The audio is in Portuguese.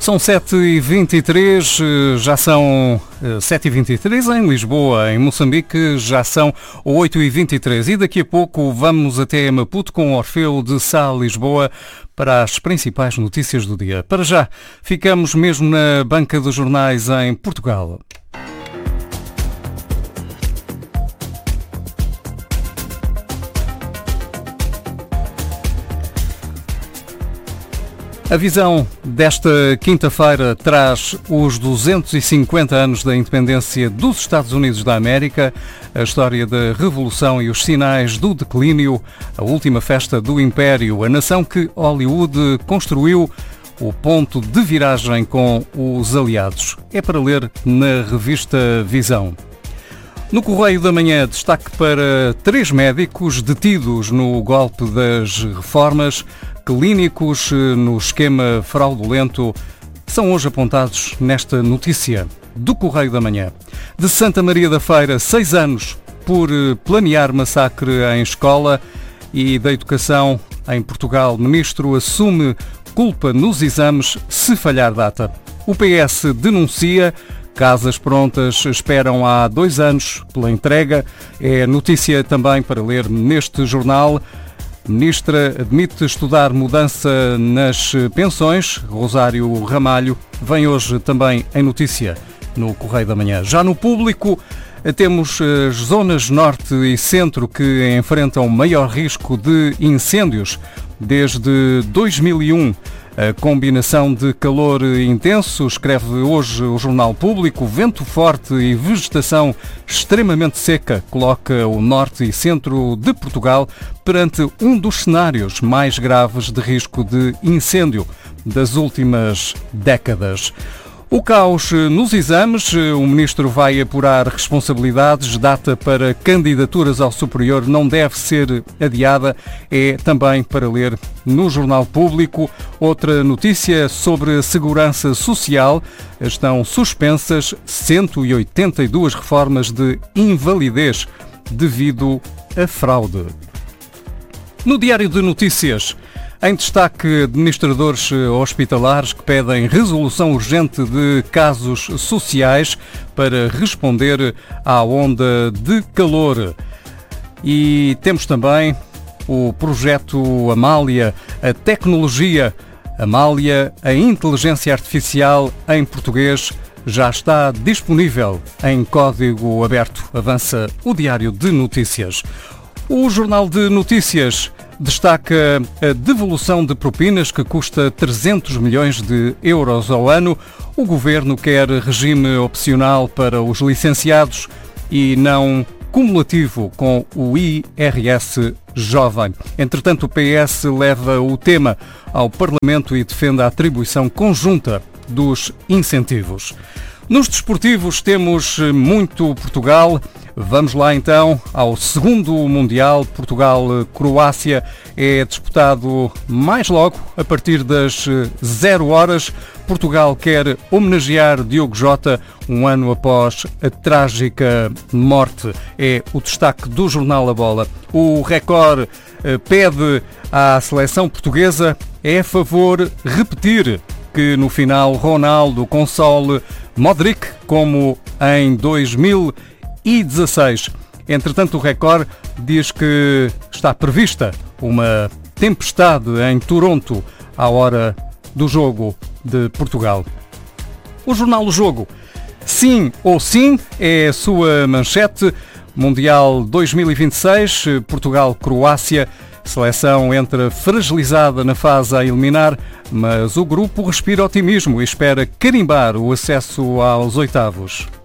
São 7h23, já são 7h23 em Lisboa, em Moçambique já são 8h23 e daqui a pouco vamos até Maputo com o Orfeu de Sá, Lisboa, para as principais notícias do dia. Para já, ficamos mesmo na banca dos jornais em Portugal. A visão desta quinta-feira traz os 250 anos da independência dos Estados Unidos da América, a história da Revolução e os sinais do declínio, a última festa do Império, a nação que Hollywood construiu, o ponto de viragem com os aliados. É para ler na revista Visão. No Correio da Manhã, destaque para 3 médicos detidos no golpe das reformas. Clínicos no esquema fraudulento são hoje apontados nesta notícia do Correio da Manhã. De Santa Maria da Feira, 6 anos por planear massacre em escola. E da Educação em Portugal, ministro assume culpa nos exames se falhar data. O PS denuncia. Casas prontas esperam há 2 anos pela entrega. É notícia também para ler neste jornal. Ministra admite estudar mudança nas pensões. Rosário Ramalho vem hoje também em notícia no Correio da Manhã. Já no Público, temos as zonas norte e centro que enfrentam maior risco de incêndios desde 2001. A combinação de calor intenso, escreve hoje o Jornal Público, vento forte e vegetação extremamente seca coloca o norte e centro de Portugal perante um dos cenários mais graves de risco de incêndio das últimas décadas. O caos nos exames, o ministro vai apurar responsabilidades, data para candidaturas ao superior não deve ser adiada, é também para ler no Jornal Público. Outra notícia sobre a segurança social, estão suspensas 182 reformas de invalidez devido a fraude. No Diário de Notícias, em destaque, administradores hospitalares que pedem resolução urgente de casos sociais para responder à onda de calor. E temos também o projeto Amália, a tecnologia Amália, a inteligência artificial em português, já está disponível em código aberto. Avança o Diário de Notícias. O Jornal de Notícias destaca a devolução de propinas que custa 300 milhões de euros ao ano. O Governo quer regime opcional para os licenciados e não cumulativo com o IRS jovem. Entretanto, o PS leva o tema ao Parlamento e defende a atribuição conjunta dos incentivos. Nos desportivos temos muito Portugal. Vamos lá então ao segundo Mundial. Portugal-Croácia é disputado mais logo, a partir das 0 horas. Portugal quer homenagear Diogo Jota um ano após a trágica morte. É o destaque do jornal A Bola. O Record pede à seleção portuguesa, é a favor repetir que no final Ronaldo console Modric como em 2016. Entretanto, o Record diz que está prevista uma tempestade em Toronto à hora do jogo de Portugal. O jornal O Jogo, sim ou sim, é a sua manchete. Mundial 2026, Portugal-Croácia. Seleção entra fragilizada na fase a eliminar, mas o grupo respira otimismo e espera carimbar o acesso aos oitavos.